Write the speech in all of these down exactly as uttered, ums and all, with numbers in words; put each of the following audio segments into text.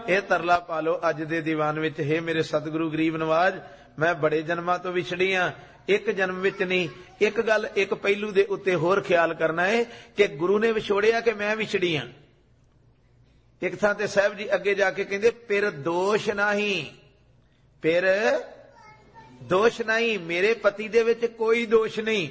ਇਹ ਤਰਲਾ ਪਾ ਲੋ ਅੱਜ ਦੇ ਦੀਵਾਨ ਵਿੱਚ, हे ਮੇਰੇ ਸਤਿਗੁਰੂ ਗਰੀਬ ਨਵਾਜ, ਮੈਂ ਬੜੇ ਜਨਮਾਂ ਤੋਂ ਵਿਛੜੀ ਹਾਂ, ਇੱਕ ਜਨਮ ਵਿੱਚ ਨਹੀਂ। ਇੱਕ ਗੱਲ, ਇੱਕ ਪਹਿਲੂ ਦੇ ਉੱਤੇ ਹੋਰ ਖਿਆਲ ਕਰਨਾ ਹੈ ਕਿ ਗੁਰੂ ਨੇ ਵਿਛੋੜਿਆ ਕਿ ਮੈਂ ਵਿਛੜੀ ਹਾਂ। ਇੱਕ ਥਾਂ ਤੇ ਸਾਹਿਬ ਜੀ ਅੱਗੇ ਜਾ ਕੇ ਕਹਿੰਦੇ ਫਿਰ ਦੋਸ਼ ਨਹੀਂ, ਫਿਰ ਦੋਸ਼ ਨਹੀਂ, ਮੇਰੇ ਪਤੀ ਦੇ ਵਿੱਚ ਕੋਈ ਦੋਸ਼ ਨਹੀਂ।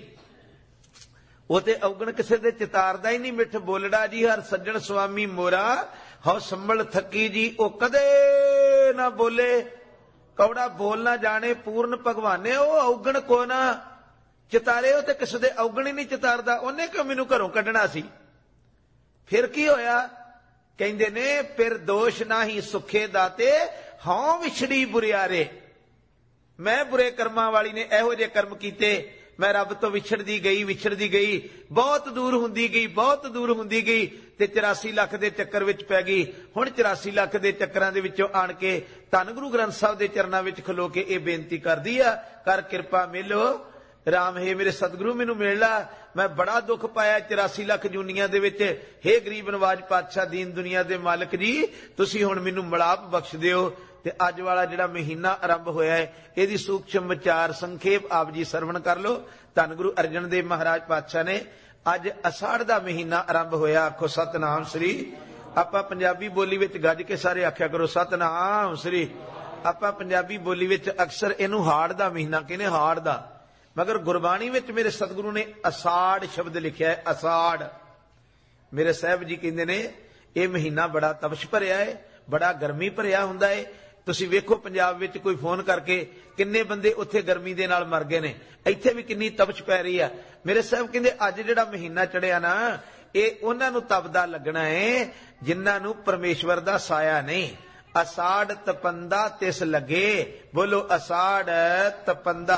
ਉਹ ਤੇ ਔਗਣ ਕਿਸੇ ਦੇ ਚਿਤਾਰਦਾ ਹੀ ਨਹੀਂ। ਮਿੱਠ ਬੋਲੜਾ ਜੀ ਹਰ ਸੱਜਣ ਸੁਆਮੀ ਮੋਰਾ, ਹਉ ਸੰਭਲ ਥੱਕੀ ਜੀ ਉਹ ਕਦੇ ਨਾ ਬੋਲੇ। ਕੌੜਾ ਬੋਲ ਨਾ ਜਾਣੇ ਪੂਰਨ ਭਗਵਾਨੇ, ਉਹ ਔਗਣ ਕੋ ਨਾ ਚਿਤਾਰੇ। ਉਹ ਤੇ ਕਿਸੇ ਦੇ ਔਗਣ ਹੀ ਨਹੀਂ ਚਿਤਾਰਦਾ। ਉਹਨੇ ਕਿਉਂ ਮੈਨੂੰ ਘਰੋਂ ਕੱਢਣਾ ਸੀ? ਫਿਰ ਕੀ ਹੋਇਆ? ਕਹਿੰਦੇ ਨੇ ਫਿਰ ਦੋਸ਼ ਨਾਹੀ ਸੁਖੇ ਦਾਤੇ, ਹਉ ਵਿਛੜੀ ਬੁਰਿਆਰੇ। ਮੈਂ ਬੁਰੇ ਕਰਮਾਂ ਵਾਲੀ ਨੇ ਇਹੋ ਜਿਹੇ ਕਰਮ ਕੀਤੇ, ਮੈਂ ਰੱਬ ਤੋਂ ਵਿਛੜਦੀ ਗਈ ਵਿਛੜਦੀ ਗਈ, ਬਹੁਤ ਦੂਰ ਹੁੰਦੀ ਗਈ ਬਹੁਤ ਦੂਰ ਹੁੰਦੀ ਗਈ ਤੇ ਚੁਰਾਸੀ ਲੱਖ ਦੇ ਚੱਕਰ ਵਿੱਚ ਪੈ ਗਈ। ਹੁਣ ਚੁਰਾਸੀ ਲੱਖ ਦੇ ਚੱਕਰਾਂ ਦੇ ਵਿੱਚੋਂ ਆਣ ਕੇ ਧੰਨ ਗੁਰੂ ਗ੍ਰੰਥ ਸਾਹਿਬ ਦੇ ਚਰਨਾਂ ਵਿੱਚ ਖਲੋ ਕੇ ਇਹ ਬੇਨਤੀ ਕਰਦੀ ਆ, ਕਰ ਕਿਰਪਾ ਮਿਲੋ ਰਾਮ, ਹੈ ਮੇਰੇ ਸਤਿਗੁਰੂ ਮੈਨੂੰ ਮਿਲ ਲਾ, ਮੈਂ ਬੜਾ ਦੁੱਖ ਪਾਇਆ ਚੁਰਾਸੀ ਲੱਖ ਜੂਨੀਆਂ ਦੇ ਵਿੱਚ। ਹੇ ਗਰੀਬ ਨਵਾਜ ਪਾਤਸ਼ਾਹ ਦੀਨ ਦੁਨੀਆ ਦੇ ਮਾਲਕ ਜੀ, ਤੁਸੀਂ ਹੁਣ ਮੈਨੂੰ ਮਿਲਾਪ ਬਖਸ਼ ਦਿਓ। ਤੇ ਅੱਜ ਵਾਲਾ ਜਿਹੜਾ ਮਹੀਨਾ ਆਰੰਭ ਹੋਇਆ ਹੈ, ਇਹਦੀ ਸੂਖਸ਼ਮ ਵਿਚਾਰ ਸੰਖੇਪ ਆਪ ਜੀ ਸਰਵਣ ਕਰ ਲਓ। ਧੰਨ ਗੁਰੂ ਅਰਜਨ ਦੇਵ ਮਹਾਰਾਜ ਪਾਤਸ਼ਾਹ ਨੇ ਅੱਜ ਅਸਾੜ ਦਾ ਮਹੀਨਾ ਆਰੰਭ ਹੋਇਆ। ਆਖੋ ਸਤਨਾਮ ਸ੍ਰੀ। ਆਪਾਂ ਪੰਜਾਬੀ ਬੋਲੀ ਵਿੱਚ ਗੱਜ ਕੇ ਸਾਰੇ ਆਖਿਆ ਕਰੋ ਸਤਨਾਮ ਸ੍ਰੀ। ਆਪਾਂ ਪੰਜਾਬੀ ਬੋਲੀ ਵਿੱਚ ਅਕਸਰ ਇਹਨੂੰ ਹਾੜ ਦਾ ਮਹੀਨਾ ਕਹਿੰਦੇ, ਹਾੜ ਦਾ, ਮਗਰ ਗੁਰਬਾਣੀ ਵਿੱਚ ਮੇਰੇ ਸਤਿਗੁਰੂ ਨੇ ਅਸਾੜ ਸ਼ਬਦ ਲਿਖਿਆ ਹੈ। ਅਸਾੜ ਮੇਰੇ ਸਾਹਿਬ ਜੀ ਕਹਿੰਦੇ ਨੇ ਇਹ ਮਹੀਨਾ ਬੜਾ ਤਪਸ਼ ਭਰਿਆ ਹੈ, ਬੜਾ ਗਰਮੀ ਭਰਿਆ ਹੁੰਦਾ ਹੈ। ਤੁਸੀਂ ਵੇਖੋ ਪੰਜਾਬ ਵਿੱਚ ਕੋਈ ਫੋਨ ਕਰਕੇ ਕਿੰਨੇ ਬੰਦੇ ਉੱਥੇ ਗਰਮੀ ਦੇ ਨਾਲ ਮਰ ਗਏ ਨੇ, ਇੱਥੇ ਵੀ ਕਿੰਨੀ ਤਪਸ਼ ਪੈ ਰਹੀ ਆ। ਮੇਰੇ ਸਾਹਿਬ ਕਹਿੰਦੇ ਅੱਜ ਜਿਹੜਾ ਮਹੀਨਾ ਚੜਿਆ ਨਾ, ਇਹ ਉਹਨਾਂ ਨੂੰ ਤਪਦਾ ਲੱਗਣਾ ਹੈ ਜਿਨ੍ਹਾਂ ਨੂੰ ਪਰਮੇਸ਼ਵਰ ਦਾ ਸਾਇਆ ਨਹੀਂ। ਅਸਾੜ ਤਪੰਦਾ ਤਿਸ ਲੱਗੇ, ਬੋਲੋ ਅਸਾੜ ਤਪੰਦਾ,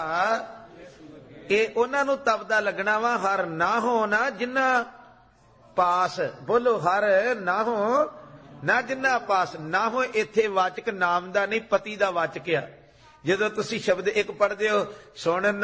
ਇਹ ਉਹਨਾਂ ਨੂੰ ਤਪਦਾ ਲੱਗਣਾ ਵਾ। ਹਰ ਨਾ ਹੋ ਨਾ ਜਿਨ੍ਹਾਂ ਪਾਸ, ਬੋਲੋ ਹਰ ਨਾ ਹੋ ਨਾ ਜਿੰਨਾ ਪਾਸ। ਨਾ ਹੋ ਇੱਥੇ ਵਾਚਕ ਨਾਮ ਦਾ ਨਹੀਂ, ਪਤੀ ਦਾ ਵਾਚਕ ਆ। ਜਦੋਂ ਤੁਸੀਂ ਸ਼ਬਦ ਇੱਕ ਪੜ੍ਹਦੇ ਹੋ, ਸੁਣ